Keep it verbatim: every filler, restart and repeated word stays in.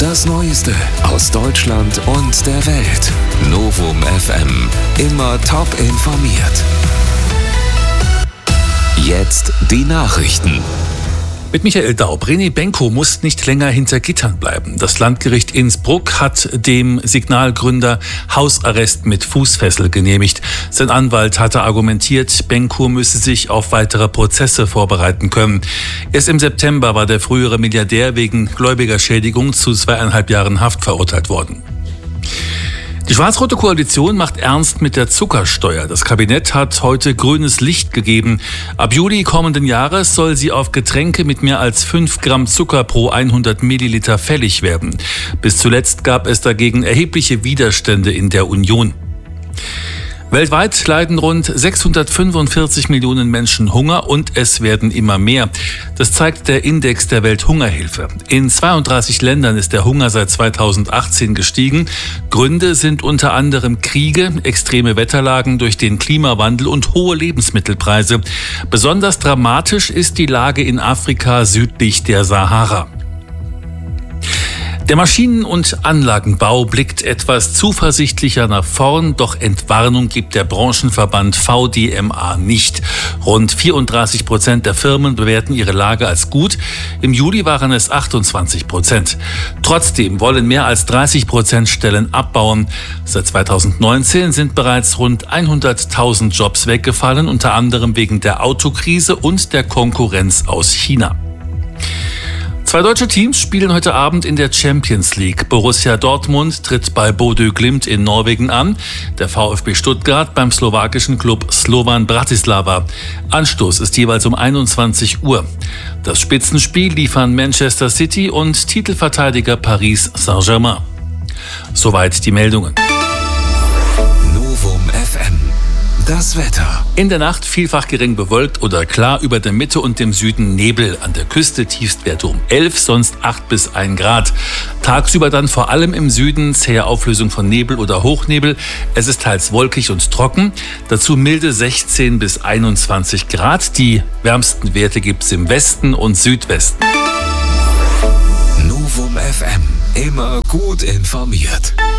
Das Neueste aus Deutschland und der Welt. Novum F M. Immer top informiert. Jetzt die Nachrichten. Mit Michael Daub. René Benko muss nicht länger hinter Gittern bleiben. Das Landgericht Innsbruck hat dem Signalgründer Hausarrest mit Fußfessel genehmigt. Sein Anwalt hatte argumentiert, Benko müsse sich auf weitere Prozesse vorbereiten können. Erst im September war der frühere Milliardär wegen Gläubigerschädigung zu zweieinhalb Jahren Haft verurteilt worden. Die schwarz-rote Koalition macht ernst mit der Zuckersteuer. Das Kabinett hat heute grünes Licht gegeben. Ab Juli kommenden Jahres soll sie auf Getränke mit mehr als fünf Gramm Zucker pro hundert Milliliter fällig werden. Bis zuletzt gab es dagegen erhebliche Widerstände in der Union. Weltweit leiden rund sechshundertfünfundvierzig Millionen Menschen Hunger und es werden immer mehr. Das zeigt der Index der Welthungerhilfe. In zweiunddreißig Ländern ist der Hunger seit zweitausendachtzehn gestiegen. Gründe sind unter anderem Kriege, extreme Wetterlagen durch den Klimawandel und hohe Lebensmittelpreise. Besonders dramatisch ist die Lage in Afrika südlich der Sahara. Der Maschinen- und Anlagenbau blickt etwas zuversichtlicher nach vorn, doch Entwarnung gibt der Branchenverband V D M A nicht. Rund vierunddreißig Prozent der Firmen bewerten ihre Lage als gut. Im Juli waren es achtundzwanzig Prozent. Trotzdem wollen mehr als dreißig Prozent Stellen abbauen. Seit zweitausendneunzehn sind bereits rund hunderttausend Jobs weggefallen, unter anderem wegen der Autokrise und der Konkurrenz aus China. Zwei deutsche Teams spielen heute Abend in der Champions League. Borussia Dortmund tritt bei Bodø Glimt in Norwegen an, der VfB Stuttgart beim slowakischen Klub Slovan Bratislava. Anstoß ist jeweils um einundzwanzig Uhr. Das Spitzenspiel liefern Manchester City und Titelverteidiger Paris Saint-Germain. Soweit die Meldungen. Novum F M. Das Wetter. In der Nacht vielfach gering bewölkt oder klar, über der Mitte und dem Süden Nebel. An der Küste Tiefstwerte um elf, sonst acht bis ein Grad. Tagsüber dann vor allem im Süden zähe Auflösung von Nebel oder Hochnebel. Es ist teils wolkig und trocken. Dazu milde sechzehn bis einundzwanzig Grad. Die wärmsten Werte gibt es im Westen und Südwesten. Novum F M. Immer gut informiert.